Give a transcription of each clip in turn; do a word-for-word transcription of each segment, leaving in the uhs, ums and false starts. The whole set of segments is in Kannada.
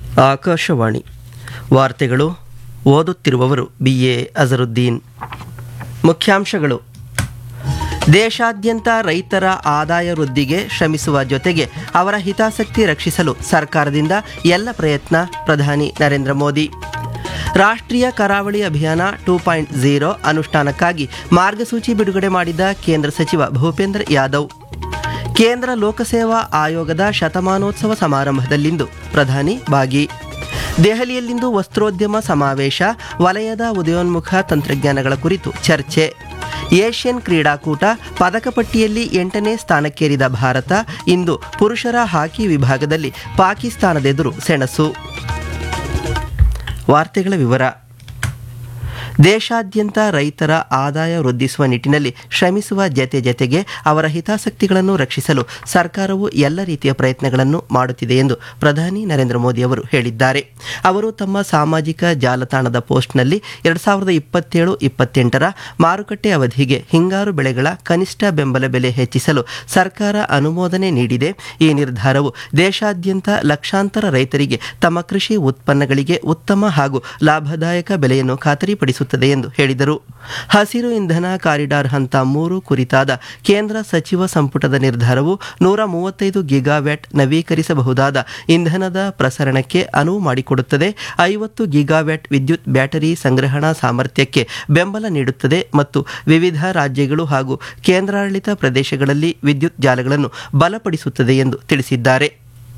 ಆಕಾಶವಾಣಿ ವಾರ್ತೆಗಳು ಓದುತ್ತಿರುವವರು ಬಿ ಎ ಅಜರುದ್ದೀನ್. ಮುಖ್ಯಾಂಶಗಳು: ದೇಶಾದ್ಯಂತ ರೈತರ ಆದಾಯ ವೃದ್ಧಿಗೆ ಶ್ರಮಿಸುವ ಜೊತೆಗೆ ಅವರ ಹಿತಾಸಕ್ತಿ ರಕ್ಷಿಸಲು ಸರ್ಕಾರದಿಂದ ಎಲ್ಲ ಪ್ರಯತ್ನ, ಪ್ರಧಾನಿ ನರೇಂದ್ರ ಮೋದಿ. ರಾಷ್ಟ್ರೀಯ ಕರಾವಳಿ ಅಭಿಯಾನ ಟೂ ಪಾಯಿಂಟ್ ಝೀರೋ ಅನುಷ್ಠಾನಕ್ಕಾಗಿ ಮಾರ್ಗಸೂಚಿ ಬಿಡುಗಡೆ ಮಾಡಿದ ಕೇಂದ್ರ ಸಚಿವ ಭೂಪೇಂದ್ರ ಯಾದವ್. ಕೇಂದ್ರ ಲೋಕಸೇವಾ ಆಯೋಗದ ಶತಮಾನೋತ್ಸವ ಸಮಾರಂಭದಲ್ಲಿಂದು ಪ್ರಧಾನಿ ಭಾಗಿ. ದೆಹಲಿಯಲ್ಲಿಂದು ವಸ್ತ್ರೋದ್ಯಮ ಸಮಾವೇಶ, ವಲಯದ ಉದಯೋನ್ಮುಖ ತಂತ್ರಜ್ಞಾನಗಳ ಕುರಿತು ಚರ್ಚೆ. ಏಷ್ಯನ್ ಕ್ರೀಡಾಕೂಟ ಪದಕ ಪಟ್ಟಿಯಲ್ಲಿ ಎಂಟನೇ ಸ್ಥಾನಕ್ಕೇರಿದ ಭಾರತ ಇಂದು ಪುರುಷರ ಹಾಕಿ ವಿಭಾಗದಲ್ಲಿ ಪಾಕಿಸ್ತಾನದೆದುರು ಸೆಣಸು. ವಾರ್ತೆಗಳ ವಿವರ. ದೇಶಾದ್ಯಂತ ರೈತರ ಆದಾಯ ವೃದ್ಧಿಸುವ ನಿಟ್ಟಿನಲ್ಲಿ ಶ್ರಮಿಸುವ ಜತೆ ಜತೆಗೆ ಅವರ ಹಿತಾಸಕ್ತಿಗಳನ್ನು ರಕ್ಷಿಸಲು ಸರ್ಕಾರವು ಎಲ್ಲ ರೀತಿಯ ಪ್ರಯತ್ನಗಳನ್ನು ಮಾಡುತ್ತಿದೆ ಎಂದು ಪ್ರಧಾನಿ ನರೇಂದ್ರ ಮೋದಿ ಅವರು ಹೇಳಿದ್ದಾರೆ. ಅವರು ತಮ್ಮ ಸಾಮಾಜಿಕ ಜಾಲತಾಣದ ಪೋಸ್ಟ್ನಲ್ಲಿ ಎರಡು ಸಾವಿರದ ಇಪ್ಪತ್ತೇಳು ಇಪ್ಪತ್ತೆಂಟರ ಮಾರುಕಟ್ಟೆ ಅವಧಿಗೆ ಹಿಂಗಾರು ಬೆಳೆಗಳ ಕನಿಷ್ಠ ಬೆಂಬಲ ಬೆಲೆ ಹೆಚ್ಚಿಸಲು ಸರ್ಕಾರ ಅನುಮೋದನೆ ನೀಡಿದೆ. ಈ ನಿರ್ಧಾರವು ದೇಶಾದ್ಯಂತ ಲಕ್ಷಾಂತರ ರೈತರಿಗೆ ತಮ್ಮ ಕೃಷಿ ಉತ್ಪನ್ನಗಳಿಗೆ ಉತ್ತಮ ಹಾಗೂ ಲಾಭದಾಯಕ ಬೆಲೆಯನ್ನು ಖಾತರಿಪಡಿಸುತ್ತದೆ ಎಂದು ಹೇಳಿದರು. ಹಸಿರು ಇಂಧನ ಕಾರಿಡಾರ್ ಹಂತ ಮೂರು ಕುರಿತಾದ ಕೇಂದ್ರ ಸಚಿವ ಸಂಪುಟದ ನಿರ್ಧಾರವು ನೂರ ಮೂವತ್ತೈದು ಗಿಗಾವ್ಯಾಟ್ ನವೀಕರಿಸಬಹುದಾದ ಇಂಧನದ ಪ್ರಸರಣಕ್ಕೆ ಅನುವು ಮಾಡಿಕೊಡುತ್ತದೆ, ಐವತ್ತು ಗಿಗಾವ್ಯಾಟ್ ವಿದ್ಯುತ್ ಬ್ಯಾಟರಿ ಸಂಗ್ರಹಣಾ ಸಾಮರ್ಥ್ಯಕ್ಕೆ ಬೆಂಬಲ ನೀಡುತ್ತದೆ ಮತ್ತು ವಿವಿಧ ರಾಜ್ಯಗಳು ಹಾಗೂ ಕೇಂದ್ರಾಡಳಿತ ಪ್ರದೇಶಗಳಲ್ಲಿ ವಿದ್ಯುತ್ ಜಾಲಗಳನ್ನು ಬಲಪಡಿಸುತ್ತದೆ ಎಂದು ತಿಳಿಸಿದ್ದಾರೆ.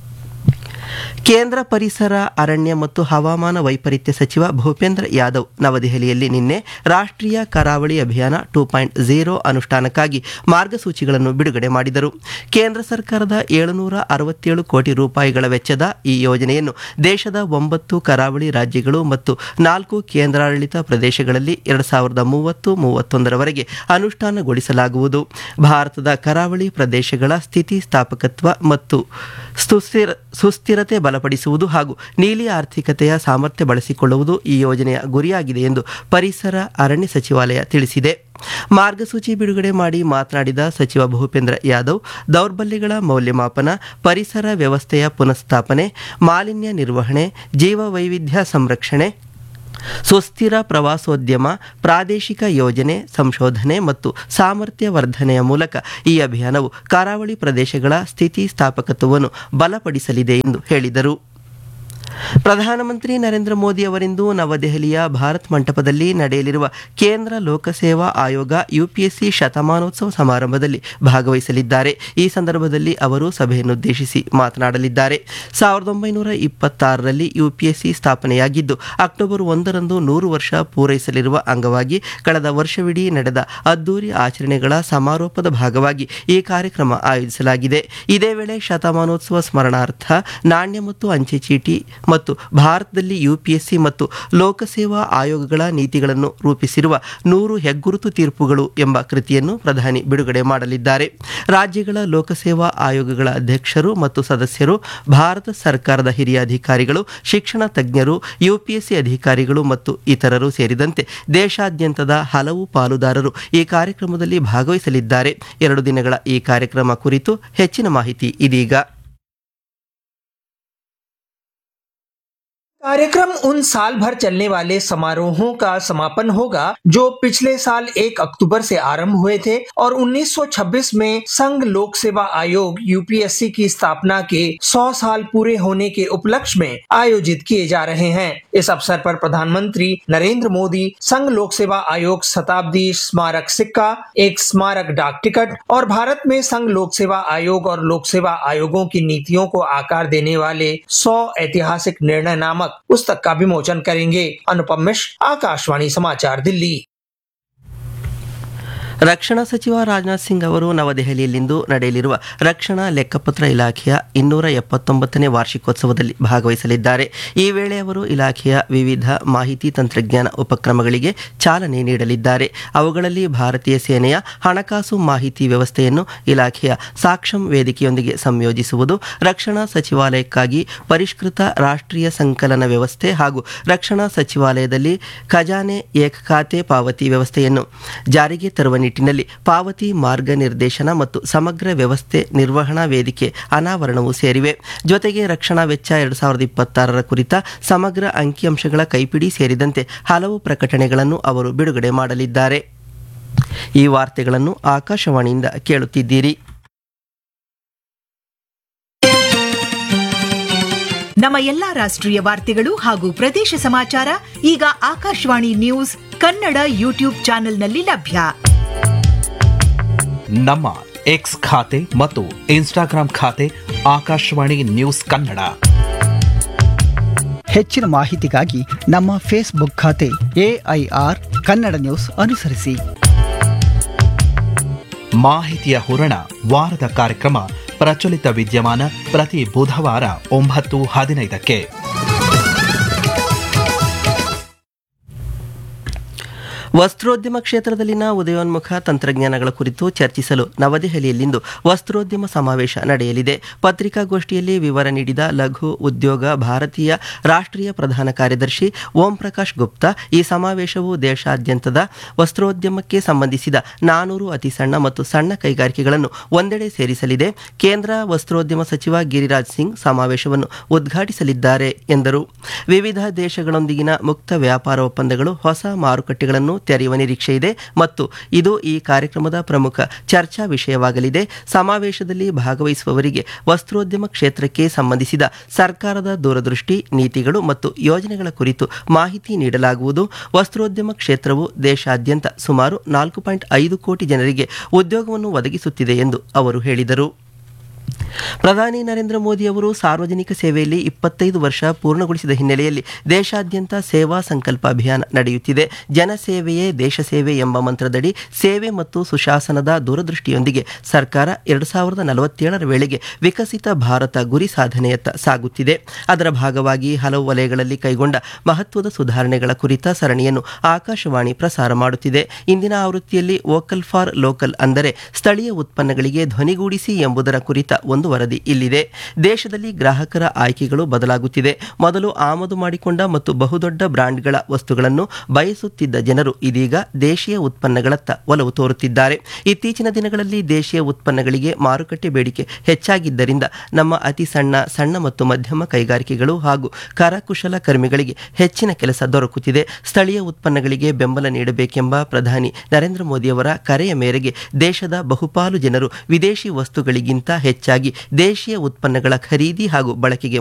ಕೇಂದ್ರ ಪರಿಸರ, ಅರಣ್ಯ ಮತ್ತು ಹವಾಮಾನ ವೈಪರೀತ್ಯ ಸಚಿವ ಭೂಪೇಂದ್ರ ಯಾದವ್ ನವದೆಹಲಿಯಲ್ಲಿ ನಿನ್ನೆ ರಾಷ್ಟ್ರೀಯ ಕರಾವಳಿ ಅಭಿಯಾನ ಟೂ ಪಾಯಿಂಟ್ ಝೀರೋ ಅನುಷ್ಠಾನಕ್ಕಾಗಿ ಮಾರ್ಗಸೂಚಿಗಳನ್ನು ಬಿಡುಗಡೆ ಮಾಡಿದರು. ಕೇಂದ್ರ ಸರ್ಕಾರದ ಏಳುನೂರ ಅರವತ್ತೇಳು ಕೋಟಿ ರೂಪಾಯಿಗಳ ವೆಚ್ಚದ ಈ ಯೋಜನೆಯನ್ನು ದೇಶದ ಒಂಬತ್ತು ಕರಾವಳಿ ರಾಜ್ಯಗಳು ಮತ್ತು ನಾಲ್ಕು ಕೇಂದ್ರಾಡಳಿತ ಪ್ರದೇಶಗಳಲ್ಲಿ ಎರಡು ಸಾವಿರದ ಮೂವತ್ತು ಮೂವತ್ತೊಂದರವರೆಗೆ ಅನುಷ್ಠಾನಗೊಳಿಸಲಾಗುವುದು. ಭಾರತದ ಕರಾವಳಿ ಪ್ರದೇಶಗಳ ಸ್ಥಿತಿಸ್ಥಾಪಕತ್ವ ಮತ್ತು ಸುಸ್ಥಿರ ಸುಸ್ಥಿರತೆ ಬಲಪಡಿಸುವುದು ಹಾಗೂ ನೀಲಿ ಆರ್ಥಿಕತೆಯ ಸಾಮರ್ಥ್ಯ ಬಳಸಿಕೊಳ್ಳುವುದು ಈ ಯೋಜನೆಯ ಗುರಿಯಾಗಿದೆ ಎಂದು ಪರಿಸರ, ಅರಣ್ಯ ಸಚಿವಾಲಯ ತಿಳಿಸಿದೆ. ಮಾರ್ಗಸೂಚಿ ಬಿಡುಗಡೆ ಮಾಡಿ ಮಾತನಾಡಿದ ಸಚಿವ ಭೂಪೇಂದ್ರ ಯಾದವ್, ದೌರ್ಬಲ್ಯಗಳ ಮೌಲ್ಯಮಾಪನ, ಪರಿಸರ ವ್ಯವಸ್ಥೆಯ ಪುನಃಸ್ಥಾಪನೆ, ಮಾಲಿನ್ಯ ನಿರ್ವಹಣೆ, ಜೀವ ವೈವಿಧ್ಯ ಸಂರಕ್ಷಣೆ, ಸುಸ್ಥಿರ ಪ್ರವಾಸೋದ್ಯಮ, ಪ್ರಾದೇಶಿಕ ಯೋಜನೆ, ಸಂಶೋಧನೆ ಮತ್ತು ಸಾಮರ್ಥ್ಯ ವರ್ಧನೆಯ ಮೂಲಕ ಈ ಅಭಿಯಾನವು ಕರಾವಳಿ ಪ್ರದೇಶಗಳ ಸ್ಥಿತಿಸ್ಥಾಪಕತ್ವವನ್ನು ಬಲಪಡಿಸಲಿದೆ ಎಂದು ಹೇಳಿದರು. ಪ್ರಧಾನಮಂತ್ರಿ ನರೇಂದ್ರ ಮೋದಿ ಅವರಿಂದು ನವದೆಹಲಿಯ ಭಾರತ್ ಮಂಟಪದಲ್ಲಿ ನಡೆಯಲಿರುವ ಕೇಂದ್ರ ಲೋಕಸೇವಾ ಆಯೋಗ ಯುಪಿಎಸ್ಸಿ ಶತಮಾನೋತ್ಸವ ಸಮಾರಂಭದಲ್ಲಿ ಭಾಗವಹಿಸಲಿದ್ದಾರೆ. ಈ ಸಂದರ್ಭದಲ್ಲಿ ಅವರು ಸಭೆಯನ್ನುದ್ದೇಶಿಸಿ ಮಾತನಾಡಲಿದ್ದಾರೆ. ಸಾವಿರದ ಒಂಬೈನೂರ ಇಪ್ಪತ್ತಾರರಲ್ಲಿ ಯುಪಿಎಸ್ಸಿ ಸ್ಥಾಪನೆಯಾಗಿದ್ದು ಅಕ್ಟೋಬರ್ ಒಂದರಂದು ನೂರು ವರ್ಷ ಪೂರೈಸಲಿರುವ ಅಂಗವಾಗಿ ಕಳೆದ ವರ್ಷವಿಡೀ ನಡೆದ ಅದ್ದೂರಿ ಆಚರಣೆಗಳ ಸಮಾರೋಪದ ಭಾಗವಾಗಿ ಈ ಕಾರ್ಯಕ್ರಮ ಆಯೋಜಿಸಲಾಗಿದೆ. ಇದೇ ವೇಳೆ ಶತಮಾನೋತ್ಸವ ಸ್ಮರಣಾರ್ಥ ನಾಣ್ಯ ಮತ್ತು ಅಂಚೆ ಚೀಟಿ ಮತ್ತು ಭಾರತದಲ್ಲಿ ಯುಪಿಎಸ್ಸಿ ಮತ್ತು ಲೋಕಸೇವಾ ಆಯೋಗಗಳ ನೀತಿಗಳನ್ನು ರೂಪಿಸಿರುವ ನೂರು ಹೆಗ್ಗುರುತು ತೀರ್ಪುಗಳು ಎಂಬ ಕೃತಿಯನ್ನು ಪ್ರಧಾನಿ ಬಿಡುಗಡೆ ಮಾಡಲಿದ್ದಾರೆ. ರಾಜ್ಯಗಳ ಲೋಕಸೇವಾ ಆಯೋಗಗಳ ಅಧ್ಯಕ್ಷರು ಮತ್ತು ಸದಸ್ಯರು, ಭಾರತ ಸರ್ಕಾರದ ಹಿರಿಯ ಅಧಿಕಾರಿಗಳು, ಶಿಕ್ಷಣ ತಜ್ಞರು, ಯುಪಿಎಸ್ಸಿ ಅಧಿಕಾರಿಗಳು ಮತ್ತು ಇತರರು ಸೇರಿದಂತೆ ದೇಶಾದ್ಯಂತದ ಹಲವು ಪಾಲುದಾರರು ಈ ಕಾರ್ಯಕ್ರಮದಲ್ಲಿ ಭಾಗವಹಿಸಲಿದ್ದಾರೆ. ಎರಡು ದಿನಗಳ ಈ ಕಾರ್ಯಕ್ರಮ ಕುರಿತು ಹೆಚ್ಚಿನ ಮಾಹಿತಿ ಇದೀಗ. कार्यक्रम उन साल भर चलने वाले समारोहों का समापन होगा जो पिछले साल एक अक्टूबर से आरंभ हुए थे और उन्नीस सौ छब्बीस में संघ लोक सेवा आयोग यूपीएससी की स्थापना के सौ साल पूरे होने के उपलक्ष्य में आयोजित किए जा रहे हैं। इस अवसर पर प्रधानमंत्री नरेंद्र मोदी संघ लोक सेवा आयोग शताब्दी स्मारक सिक्का, एक स्मारक डाक टिकट और भारत में संघ लोक सेवा आयोग और लोक सेवा आयोगों की नीतियों को आकार देने वाले सौ ऐतिहासिक निर्णय नामक पुस्तक का विमोचन करेंगे। अनुपम मिश्र, आकाशवाणी समाचार, दिल्ली. ರಕ್ಷಣಾ ಸಚಿವ ರಾಜನಾಥ್ ಸಿಂಗ್ ಅವರು ನವದೆಹಲಿಯಲ್ಲಿಂದು ನಡೆಯಲಿರುವ ರಕ್ಷಣಾ ಲೆಕ್ಕಪತ್ರ ಇಲಾಖೆಯ ಇನ್ನೂರ ಎಪ್ಪತ್ತೊಂಬತ್ತನೇ ವಾರ್ಷಿಕೋತ್ಸವದಲ್ಲಿ ಭಾಗವಹಿಸಲಿದ್ದಾರೆ. ಈ ವೇಳೆ ಅವರು ಇಲಾಖೆಯ ವಿವಿಧ ಮಾಹಿತಿ ತಂತ್ರಜ್ಞಾನ ಉಪಕ್ರಮಗಳಿಗೆ ಚಾಲನೆ ನೀಡಲಿದ್ದಾರೆ. ಅವುಗಳಲ್ಲಿ ಭಾರತೀಯ ಸೇನೆಯ ಹಣಕಾಸು ಮಾಹಿತಿ ವ್ಯವಸ್ಥೆಯನ್ನು ಇಲಾಖೆಯ ಸಾಕ್ಷಂ ವೇದಿಕೆಯೊಂದಿಗೆ ಸಂಯೋಜಿಸುವುದು, ರಕ್ಷಣಾ ಸಚಿವಾಲಯಕ್ಕಾಗಿ ಪರಿಷ್ಕೃತ ರಾಷ್ಟ್ರೀಯ ಸಂಕಲನ ವ್ಯವಸ್ಥೆ ಹಾಗೂ ರಕ್ಷಣಾ ಸಚಿವಾಲಯದಲ್ಲಿ ಖಜಾನೆ ಏಕ ಖಾತೆ ಪಾವತಿ ವ್ಯವಸ್ಥೆಯನ್ನು ಜಾರಿಗೆ ತರುವ ನಿಟ್ಟಿನಲ್ಲಿ ಪಾವತಿ ಮಾರ್ಗನಿರ್ದೇಶನ ಮತ್ತು ಸಮಗ್ರ ವ್ಯವಸ್ಥೆ ನಿರ್ವಹಣಾ ವೇದಿಕೆ ಅನಾವರಣವೂ ಸೇರಿವೆ. ಜೊತೆಗೆ ರಕ್ಷಣಾ ವೆಚ್ಚ ಎರಡು ಸಾವಿರದ ಇಪ್ಪತ್ತಾರರ ಕುರಿತ ಸಮಗ್ರ ಅಂಕಿಅಂಶಗಳ ಕೈಪಿಡಿ ಸೇರಿದಂತೆ ಹಲವು ಪ್ರಕಟಣೆಗಳನ್ನು ಅವರು ಬಿಡುಗಡೆ ಮಾಡಲಿದ್ದಾರೆ. ಈ ವಾರ್ತೆಗಳನ್ನು ಆಕಾಶವಾಣಿಯಿಂದ ಕೇಳುತ್ತಿದ್ದೀರಿ. ನಮ್ಮ ಎಲ್ಲಾ ರಾಷ್ಟ್ರೀಯ ವಾರ್ತೆಗಳು ಹಾಗೂ ಪ್ರದೇಶ ಸಮಾಚಾರ ಈಗ ಆಕಾಶವಾಣಿ ನ್ಯೂಸ್ ಕನ್ನಡ ಯೂಟ್ಯೂಬ್ ಚಾನೆಲ್ನಲ್ಲಿ ಲಭ್ಯ. ನಮ್ಮ ಎಕ್ಸ್ ಖಾತೆ ಮತ್ತು ಇನ್ಸ್ಟಾಗ್ರಾಂ ಖಾತೆ ಆಕಾಶವಾಣಿ ನ್ಯೂಸ್ ಕನ್ನಡ. ಹೆಚ್ಚಿನ ಮಾಹಿತಿಗಾಗಿ ನಮ್ಮ ಫೇಸ್ಬುಕ್ ಖಾತೆ ಎಐಆರ್ ಕನ್ನಡ ನ್ಯೂಸ್ ಅನುಸರಿಸಿ. ಮಾಹಿತಿಯ ಹೂರಣ ವಾರದ ಕಾರ್ಯಕ್ರಮ ಪ್ರಚಲಿತ ವಿದ್ಯಮಾನ ಪ್ರತಿ ಬುಧವಾರ ಒಂಬತ್ತು ಹದಿನೈದಕ್ಕೆ. ವಸ್ತ್ರೋದ್ಯಮ ಕ್ಷೇತ್ರದಲ್ಲಿನ ಉದಯೋನ್ಮುಖ ತಂತ್ರಜ್ಞಾನಗಳ ಕುರಿತು ಚರ್ಚಿಸಲು ನವದೆಹಲಿಯಲ್ಲಿಂದು ವಸ್ತ್ರೋದ್ಯಮ ಸಮಾವೇಶ ನಡೆಯಲಿದೆ. ಪತ್ರಿಕಾಗೋಷ್ಠಿಯಲ್ಲಿ ವಿವರ ನೀಡಿದ ಲಘು ಉದ್ಯೋಗ ಭಾರತೀಯ ರಾಷ್ಟ್ರೀಯ ಪ್ರಧಾನ ಕಾರ್ಯದರ್ಶಿ ಓಂ ಪ್ರಕಾಶ್ ಗುಪ್ತಾ, ಈ ಸಮಾವೇಶವು ದೇಶಾದ್ಯಂತದ ವಸ್ತ್ರೋದ್ಯಮಕ್ಕೆ ಸಂಬಂಧಿಸಿದ ನಾನೂರು ಅತಿ ಸಣ್ಣ ಮತ್ತು ಸಣ್ಣ ಕೈಗಾರಿಕೆಗಳನ್ನು ಒಂದೆಡೆ ಸೇರಿಸಲಿದೆ. ಕೇಂದ್ರ ವಸ್ತ್ರೋದ್ಯಮ ಸಚಿವ ಗಿರಿರಾಜ್ ಸಿಂಗ್ ಸಮಾವೇಶವನ್ನು ಉದ್ಘಾಟಿಸಲಿದ್ದಾರೆ ಎಂದರು. ವಿವಿಧ ದೇಶಗಳೊಂದಿಗಿನ ಮುಕ್ತ ವ್ಯಾಪಾರ ಒಪ್ಪಂದಗಳು ಹೊಸ ಮಾರುಕಟ್ಟೆಗಳನ್ನು ತೆರೆಯುವ ನಿರೀಕ್ಷೆ ಇದೆ ಮತ್ತು ಇದು ಈ ಕಾರ್ಯಕ್ರಮದ ಪ್ರಮುಖ ಚರ್ಚಾ ವಿಷಯವಾಗಲಿದೆ. ಸಮಾವೇಶದಲ್ಲಿ ಭಾಗವಹಿಸುವವರಿಗೆ ವಸ್ತ್ರೋದ್ಯಮ ಕ್ಷೇತ್ರಕ್ಕೆ ಸಂಬಂಧಿಸಿದ ಸರ್ಕಾರದ ದೂರದೃಷ್ಟಿ, ನೀತಿಗಳು ಮತ್ತು ಯೋಜನೆಗಳ ಕುರಿತು ಮಾಹಿತಿ ನೀಡಲಾಗುವುದು. ವಸ್ತ್ರೋದ್ಯಮ ಕ್ಷೇತ್ರವು ದೇಶಾದ್ಯಂತ ಸುಮಾರು ನಾಲ್ಕು ಪಾಯಿಂಟ್ ಐದು ಕೋಟಿ ಜನರಿಗೆ ಉದ್ಯೋಗವನ್ನು ಒದಗಿಸುತ್ತಿದೆ ಎಂದು ಅವರು ಹೇಳಿದರು. ಪ್ರಧಾನಿ ನರೇಂದ್ರ ಮೋದಿ ಅವರು ಸಾರ್ವಜನಿಕ ಸೇವೆಯಲ್ಲಿ ಇಪ್ಪತ್ತೈದು ವರ್ಷ ಪೂರ್ಣಗೊಳಿಸಿದ ಹಿನ್ನೆಲೆಯಲ್ಲಿ ದೇಶಾದ್ಯಂತ ಸೇವಾ ಸಂಕಲ್ಪ ಅಭಿಯಾನ ನಡೆಯುತ್ತಿದೆ. ಜನಸೇವೆಯೇ ದೇಶ ಸೇವೆ ಎಂಬ ಮಂತ್ರದಡಿ ಸೇವೆ ಮತ್ತು ಸುಶಾಸನದ ದೂರದೃಷ್ಟಿಯೊಂದಿಗೆ ಸರ್ಕಾರ ಎರಡು ಸಾವಿರದ ನಲವತ್ತೇಳರ ವೇಳೆಗೆ ವಿಕಸಿತ ಭಾರತ ಗುರಿ ಸಾಧನೆಯತ್ತ ಸಾಗುತ್ತಿದೆ. ಅದರ ಭಾಗವಾಗಿ ಹಲವು ವಲಯಗಳಲ್ಲಿ ಕೈಗೊಂಡ ಮಹತ್ವದ ಸುಧಾರಣೆಗಳ ಕುರಿತ ಸರಣಿಯನ್ನು ಆಕಾಶವಾಣಿ ಪ್ರಸಾರ ಮಾಡುತ್ತಿದೆ. ಇಂದಿನ ಆವೃತ್ತಿಯಲ್ಲಿ ವೋಕಲ್ ಫಾರ್ ಲೋಕಲ್, ಅಂದರೆ ಸ್ಥಳೀಯ ಉತ್ಪನ್ನಗಳಿಗೆ ಧ್ವನಿಗೂಡಿಸಿ ಎಂಬುದರ ಕುರಿತ ಒಂದು ವರದಿ ಇಲ್ಲಿದೆ. ದೇಶದಲ್ಲಿ ಗ್ರಾಹಕರ ಆಯ್ಕೆಗಳು ಬದಲಾಗುತ್ತಿದೆ. ಮೊದಲು ಆಮದು ಮಾಡಿಕೊಂಡ ಮತ್ತು ಬಹುದೊಡ್ಡ ಬ್ರಾಂಡ್ಗಳ ವಸ್ತುಗಳನ್ನು ಬಯಸುತ್ತಿದ್ದ ಜನರು ಇದೀಗ ದೇಶೀಯ ಉತ್ಪನ್ನಗಳತ್ತ ಒಲವು ತೋರುತ್ತಿದ್ದಾರೆ. ಇತ್ತೀಚಿನ ದಿನಗಳಲ್ಲಿ ದೇಶೀಯ ಉತ್ಪನ್ನಗಳಿಗೆ ಮಾರುಕಟ್ಟೆ ಬೇಡಿಕೆ ಹೆಚ್ಚಾಗಿದ್ದರಿಂದ ನಮ್ಮ ಅತಿ ಸಣ್ಣ, ಸಣ್ಣ ಮತ್ತು ಮಧ್ಯಮ ಕೈಗಾರಿಕೆಗಳು ಹಾಗೂ ಕರಕುಶಲ ಕರ್ಮಿಗಳಿಗೆ ಹೆಚ್ಚಿನ ಕೆಲಸ ದೊರಕುತ್ತಿದೆ. ಸ್ಥಳೀಯ ಉತ್ಪನ್ನಗಳಿಗೆ ಬೆಂಬಲ ನೀಡಬೇಕೆಂಬ ಪ್ರಧಾನಿ ನರೇಂದ್ರ ಮೋದಿಯವರ ಕರೆಯ ಮೇರೆಗೆ ದೇಶದ ಬಹುಪಾಲು ಜನರು ವಿದೇಶಿ ವಸ್ತುಗಳಿಗಿಂತ ಹೆಚ್ಚಾಗಿ ದೇಶೀಯ ಉತ್ಪನ್ನಗಳ ಖರೀದಿ ಹಾಗೂ ಬಳಕೆಗೆ